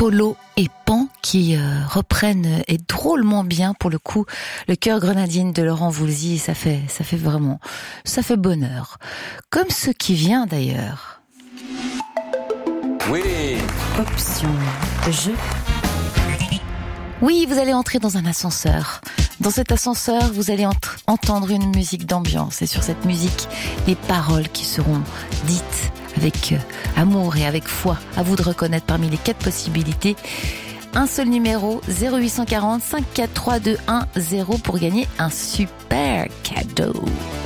Polo et Pan qui reprennent et drôlement bien pour le coup le Cœur grenadine de Laurent Voulzy, et ça fait bonheur. Comme ce qui vient d'ailleurs. Oui. Option jeu. Oui, vous allez entrer dans un ascenseur. Dans cet ascenseur, vous allez entendre une musique d'ambiance. Et sur cette musique, les paroles qui seront dites avec amour et avec foi. À vous de reconnaître parmi les 4 possibilités. Un seul numéro, 0840 543 210 pour gagner un super cadeau.